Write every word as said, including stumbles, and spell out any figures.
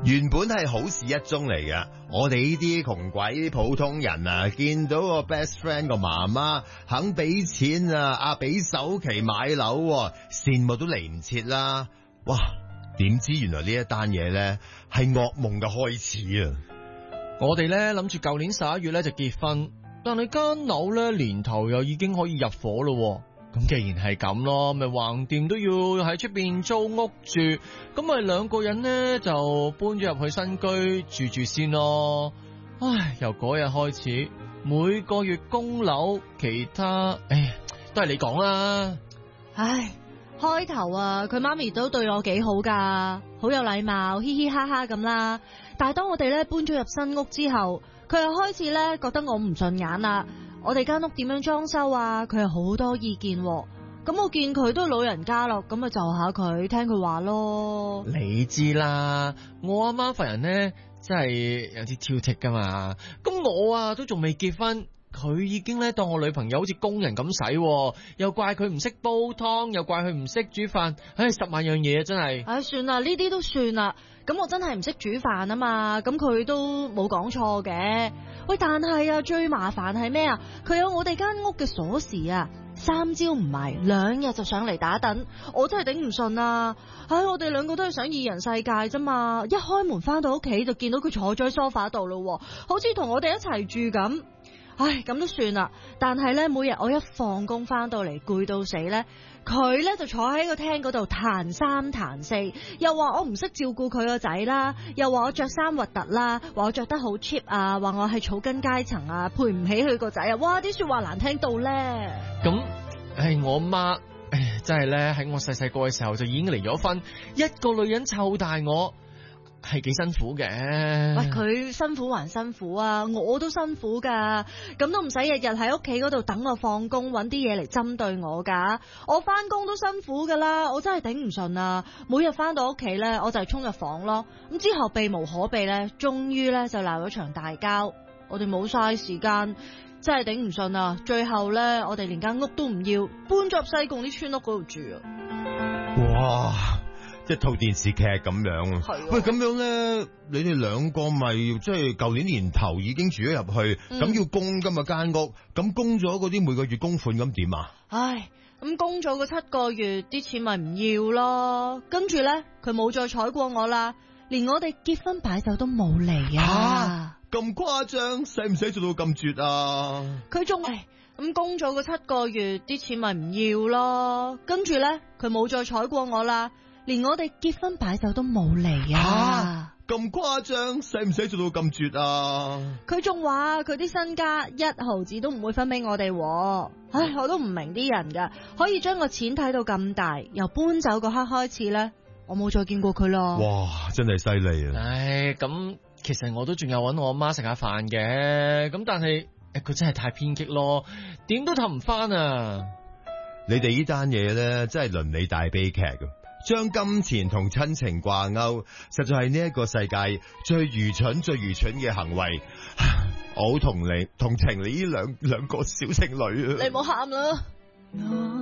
原本係好事一宗嚟嘅，我哋呢啲窮鬼普通人啊，見到個 best friend 個媽媽肯俾錢啊，啊俾首期買樓，羨慕都嚟唔切啦！哇，點知原來呢一單嘢咧係噩夢嘅開始啊！ 我哋咧諗住舊年十一月咧就結婚，但係間樓咧年頭又已經可以入伙咯。咁既然係咁咯，咪橫掂都要喺出邊租屋住，咁咪兩個人呢就搬咗入去新居住住先咯。唉，由嗰日開始，每個月供樓，其他，唉，都係你講啦。 唉，開頭啊，佢媽咪都對我幾好噶，好有禮貌，嘻嘻哈哈咁啦。但係當我哋咧搬咗入新屋之後，佢又開始咧覺得我唔順眼啦。我哋間屋點樣裝修啊？佢有好多意見，咁我見佢都老人家咯，咁咪就下佢聽佢話咯。 你知啦，我阿媽份人呢真係有啲挑剔噶嘛。咁我啊都仲未結婚，佢已經咧當我女朋友好似工人咁使，又怪佢唔識煲湯，又怪佢唔識煮飯，唉，十萬樣嘢真係。 唉，算啦，呢啲都算啦。咁我真係唔識煮飯啊嘛，咁佢都冇講錯嘅。喂，但係啊，最麻煩係咩啊？佢有我哋間屋嘅鎖匙啊，三朝唔埋，兩日就上嚟打躉，我真係頂唔順啊！唉，我哋兩個都係想二人世界啫嘛，一開門翻到屋企就見到佢坐咗喺梳化度咯，好似同我哋一齊住咁。唉，咁都算啦。但係咧，每日我一放工翻到嚟攰到死咧，佢咧就坐喺個廳嗰度彈三彈四，又話我唔識照顧佢個仔啦，又話我着衫核突啦，話我着得好 cheap 啊，話我係草根階層啊，配唔起佢個仔啊，哇！啲說話難聽到咧。 咁，唉，我媽，唉，真係咧喺我細細個嘅時候就已經離咗婚，一個女人湊大我。係幾辛苦嘅。 喂，佢辛苦還辛苦啊，我都辛苦噶，咁都唔使日日喺屋企嗰度等我放工，搵啲嘢嚟針對我噶。我翻工都辛苦噶啦，我真係頂唔順啊！每日翻到屋企咧，我就係衝入房咯，咁之後避無可避咧，終於咧就鬧咗場大交。我哋冇晒時間，真係頂唔順啊！最後咧，我哋連間屋都唔要，搬咗入西貢啲村屋嗰度住啊！ 哇！一套電視劇咁樣， 係喂，咁樣咧，你哋兩個咪即係舊年年頭已經住咗入去，咁、嗯、要供今日間屋，咁供咗嗰啲每個月供款咁點啊？ 唉，咁供咗個七個月，啲錢咪唔要咯。跟住咧，佢冇再睬過我啦，連我哋結婚擺酒都冇嚟啊！ 咁誇張，使唔使做到咁絕啊？ 佢仲唉，咁供咗個七個月，啲錢咪唔要咯。跟住咧，佢冇再睬過我啦。連我哋結婚擺酒都冇嚟啊！ 咁誇張，使唔使做到咁絕啊？ 佢仲話佢啲身家一毫子都唔會分俾我哋。唉，我都唔明啲人噶，可以將個錢睇到咁大，由搬走嗰刻開始咧，我冇再見過佢咯。 哇，真係犀利啊！ 唉，咁其實我都仲有搵我阿媽食下飯嘅，咁但係誒，佢真係太偏激咯，點都氹唔翻啊！ 你哋呢單嘢咧，真係倫理大悲劇啊！將金錢同親情掛鈎，實在係呢一個世界最愚蠢、最愚蠢嘅行為。我好同你同情你呢兩兩個小情侶啊！ 你唔好喊啦。